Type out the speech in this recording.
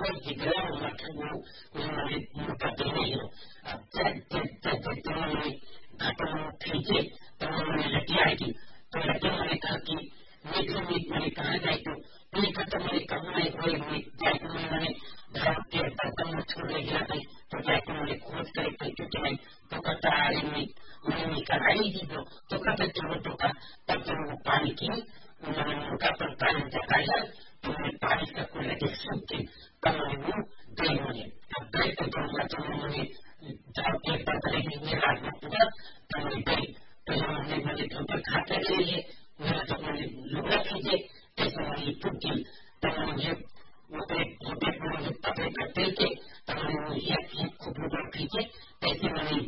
mulai digelar makamu mengkapi ini jadi atau kerja atau lagi तो mereka की mereka ada itu mereka mulai jadi mulai dalam kehidupan छोड़ने लगे तो जाके मुझे खोज करे तो तुम्हें तो कहता है मैं कराई दी तो कहते तो का तब तो पानी की उनका पर पानी चकाया तो पानी का कोई लगे सुनते तब वो दे मुझे अब दे तो मुझे जाके पता नहीं मेरा पूरा तो मुझे तो मुझे तो खाते रहिए